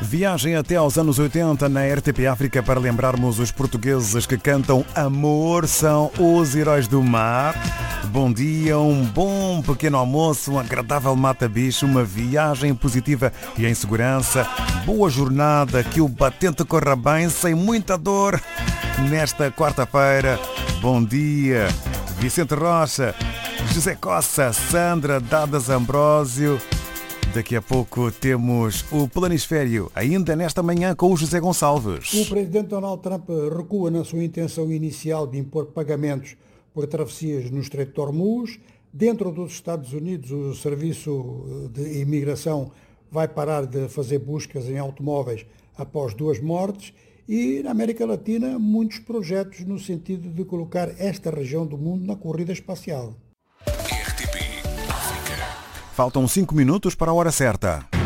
Viagem até aos anos 80 na RTP África para lembrarmos os portugueses que cantam Amor são os heróis do mar. Bom dia, um bom pequeno almoço, um agradável mata-bicho, uma viagem positiva e em segurança. Boa jornada, que o batente corra bem, sem muita dor. Nesta quarta-feira, bom dia, Vicente Rocha, José Costa, Sandra Dadas Ambrósio. Daqui a pouco temos o Planisfério, ainda nesta manhã com o José Gonçalves. O presidente Donald Trump recua na sua intenção inicial de impor pagamentos por travessias no Estreito de Hormuz. Dentro dos Estados Unidos, o Serviço de Imigração vai parar de fazer buscas em automóveis após 2 mortes. E na América Latina, muitos projetos no sentido de colocar esta região do mundo na corrida espacial. Faltam 5 minutos para a hora certa.